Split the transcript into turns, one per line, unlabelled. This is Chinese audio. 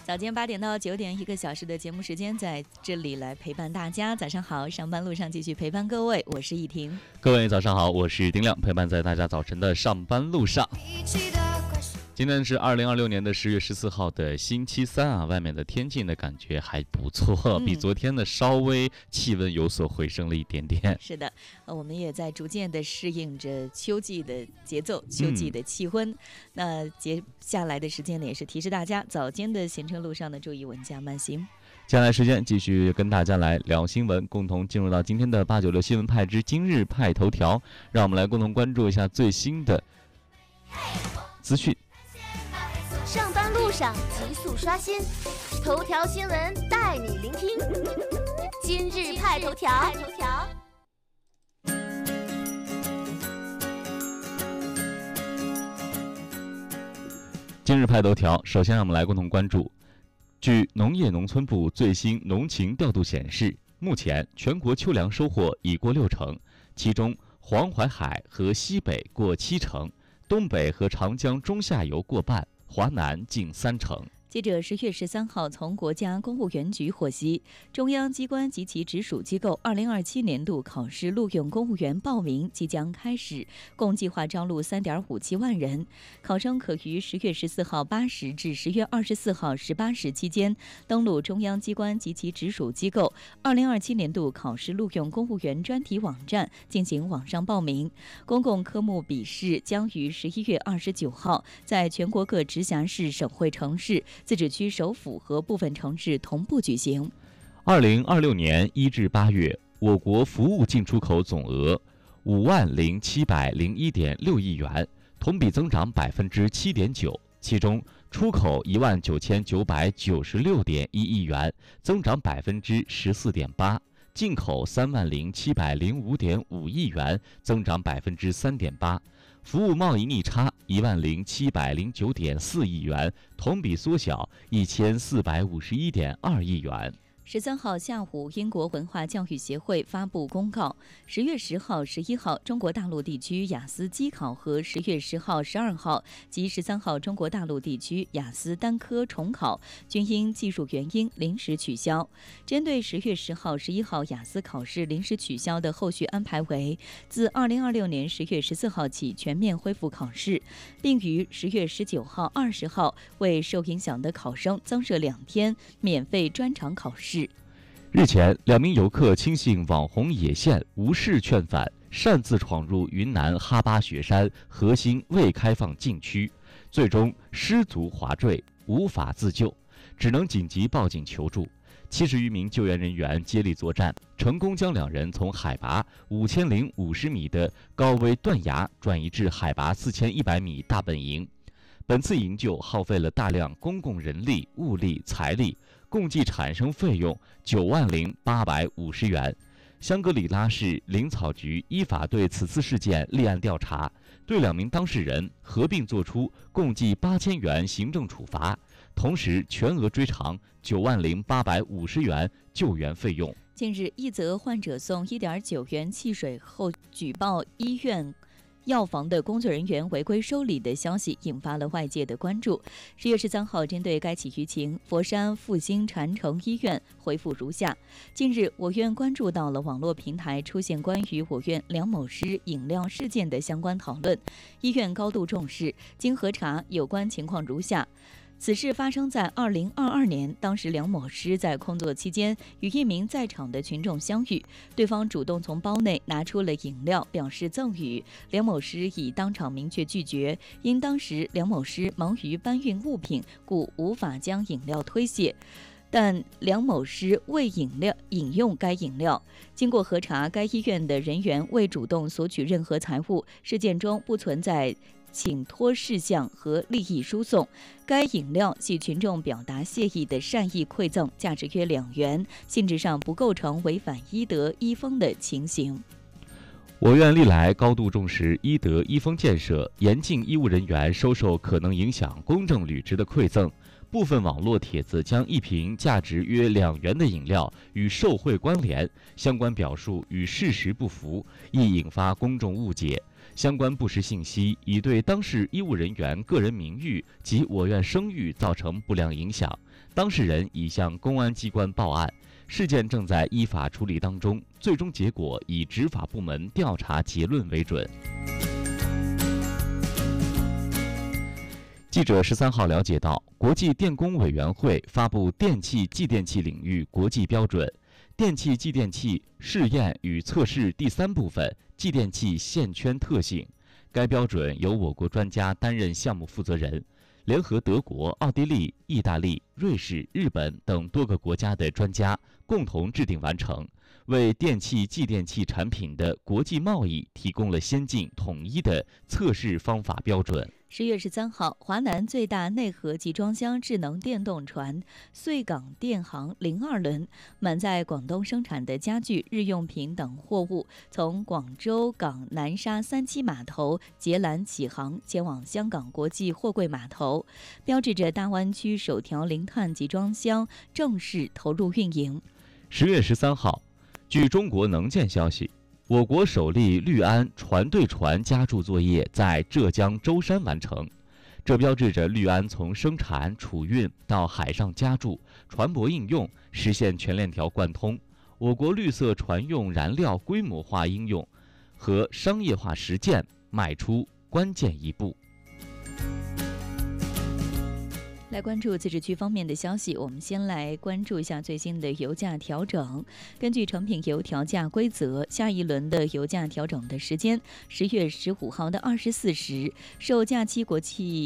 早间8点到9点，1个小时的节目时间，在这里来陪伴大家。早上好，上班路上继续陪伴各位，我是易婷。
各位早上好，我是丁亮，陪伴在大家早晨的上班路上。今天是2026年的10月14号的星期三啊，外面的天气呢感觉还不错，比昨天呢稍微气温有所回升了一点点。
是的，我们也在逐渐的适应着秋季的节奏、秋季的气温。那接下来的时间呢，也是提示大家早间的行程路上呢注意稳驾慢行。
接下来时间继续跟大家来聊新闻，共同进入到今天的896新闻派之今日派头条，让我们来共同关注一下最新的资讯。
上班路上急速刷新，头条新闻带你聆听。今日派头条。
今日派头条，首先让我们来共同关注。据农业农村部最新农情调度显示，目前全国秋粮收获已过60%，其中黄淮海和西北过70%，东北和长江中下游过半，华南近30%。
记者10月13号从国家公务员局获悉，中央机关及其直属机构2027年度考试录用公务员报名即将开始，共计划招录3.57万人。考生可于10月14号8时至10月24号18时期间，登录中央机关及其直属机构2027年度考试录用公务员专题网站进行网上报名。公共科目笔试将于11月29号在全国各直辖市、省会城市、自治区首府和部分城市同步举行。
2026年1至8月，我国服务进出口总额50701.6亿元，同比增长7.9%，其中出口19996.1亿元，增长14.8%，进口30705.5亿元，增长3.8%。服务贸易逆差10709.4亿元，同比缩小1451.2亿元。
13号下午，英国文化教育协会发布公告，10月10号、11号中国大陆地区雅思机考和10月10号、12号及13号中国大陆地区雅思单科重考均因技术原因临时取消。针对10月10号、11号雅思考试临时取消的后续安排为，自2026年10月14号起全面恢复考试，并于10月19号、20号为受影响的考生增设2天免费专场考试。
日前，2名游客轻信网红野线，无视劝返，擅自闯入云南哈巴雪山核心未开放禁区，最终失足滑坠，无法自救，只能紧急报警求助。70余名救援人员接力作战，成功将2人从海拔5050米的高危断崖转移至海拔4100米大本营。本次营救耗费了大量公共人力、物力、财力，共计产生费用90850元。香格里拉市林草局依法对此次事件立案调查，对2名当事人合并作出共计8000元行政处罚，同时全额追偿90850元救援费用。
近日，一则患者送1.9元汽水后举报医院药房的工作人员违规收礼的消息引发了外界的关注。10月13号，针对该起舆情，佛山复兴禅城医院回复如下：近日，我院关注到了网络平台出现关于我院梁某师饮料事件的相关讨论，医院高度重视。经核查，有关情况如下。此事发生在2022年，当时梁某师在工作期间与一名在场的群众相遇，对方主动从包内拿出了饮料表示赠与，梁某师已当场明确拒绝，因当时梁某师忙于搬运物品，故无法将饮料推卸。但梁某师未饮用该饮料。经过核查，该医院的人员未主动索取任何财物，事件中不存在请托事项和利益输送。该饮料系群众表达谢意的善意馈赠，价值约2元，性质上不构成违反医德医风的情形。
我院历来高度重视医德医风建设，严禁医务人员收受可能影响公正履职的馈赠。部分网络帖子将一瓶价值约2元的饮料与受贿关联，相关表述与事实不符，易引发公众误解。 相关不实信息已对当事医务人员个人名誉及我院声誉造成不良影响，当事人已向公安机关报案，事件正在依法处理当中，最终结果以执法部门调查结论为准。记者13号了解到，国际电工委员会发布电气继电器领域国际标准，电气继电器试验与测试第3部分继电器线圈特性。该标准由我国专家担任项目负责人，联合德国、奥地利、意大利、瑞士、日本等多个国家的专家共同制定完成，为电气继电器产品的国际贸易提供了先进统一的测试方法标准。
10月13号，华南最大内河集装箱智能电动船穗港电航02轮满载广东生产的家具、日用品等货物，从广州港南沙3期码头截拦起航，前往香港国际货柜码头，标志着大湾区首条零碳集装箱正式投入运营。
10月13号，据中国能建消息，我国首例氯胺船对船加注作业在浙江舟山完成，这标志着氯胺从生产、储运到海上加注、船舶应用实现全链条贯通，我国绿色船用燃料规模化应用和商业化实践迈出关键一步。
来关注自治区方面的消息，我们先来关注一下最新的油价调整。根据成品油调价规则，下一轮的油价调整的时间10月15号的24时，受假期国际